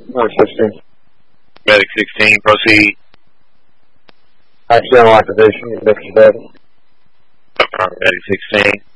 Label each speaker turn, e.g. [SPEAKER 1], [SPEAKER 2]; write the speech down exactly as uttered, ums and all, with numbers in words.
[SPEAKER 1] Number sixteen.
[SPEAKER 2] Medic sixteen, proceed.
[SPEAKER 1] Accidental activation, conviction dead.
[SPEAKER 2] Medic sixteen.